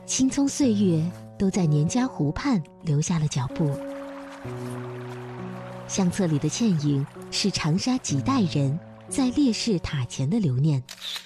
青葱岁月都在年家湖畔留下了脚步。相册里的倩影是长沙几代人在烈士塔前的留念。